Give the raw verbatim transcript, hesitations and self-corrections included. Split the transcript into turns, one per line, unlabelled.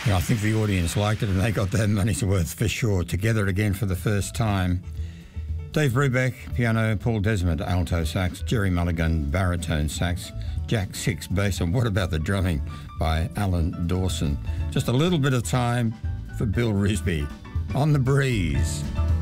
Yeah, I think the audience liked it and they got their money's worth for sure. Together again for the first time. Dave Brubeck, piano, Paul Desmond, alto sax, Jerry Mulligan, baritone sax, Jack Six, bass, and what about the drumming by Alan Dawson? Just a little bit of time for Bill Risby on The Breeze.